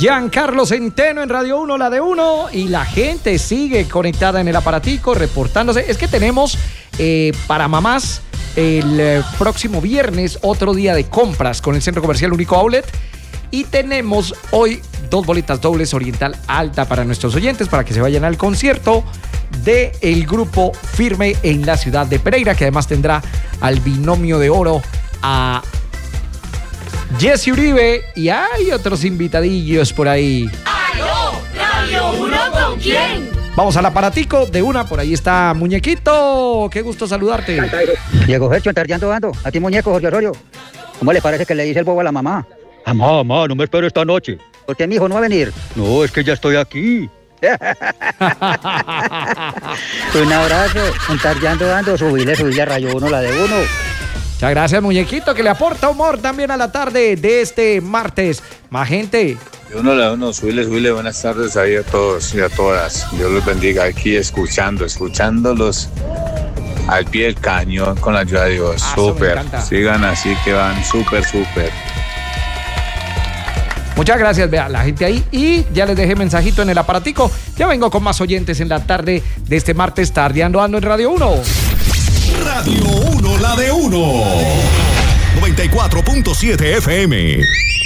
Giancarlo Centeno en Radio 1, la de 1, y la gente sigue conectada en el aparatico, reportándose. Es que tenemos para mamás el próximo viernes otro día de compras con el Centro Comercial Único Outlet, y tenemos hoy 2 boletas dobles Oriental Alta para nuestros oyentes para que se vayan al concierto del grupo Firme en la ciudad de Pereira, que además tendrá al binomio de oro a Jesse Uribe, y hay otros invitadillos por ahí. ¡Aló! ¿Radio 1 con quién? Vamos al aparatico de una, por ahí está Muñequito. Qué gusto saludarte. Diego Fercho, Tardeando Ando. A ti, muñeco, Jorge Osorio. ¿Cómo le parece que le dice el bobo a la mamá? Mamá, no me espero esta noche. ¿Por qué mi hijo no va a venir? No, es que ya estoy aquí. Un abrazo. Tardeando Ando. Subile a Radio 1, la de 1. Muchas gracias, Muñequito, que le aporta humor también a la tarde de este martes. Más gente. Uno, subile, buenas tardes ahí a todos y a todas. Dios los bendiga, aquí escuchándolos al pie del cañón con la ayuda de Dios. Súper, sigan así que van súper. Muchas gracias, vea, la gente ahí, y ya les dejé mensajito en el aparatico. Ya vengo con más oyentes en la tarde de este martes, Tardeando Ando en Radio 1. Radio 1, la de 1. 94.7 FM.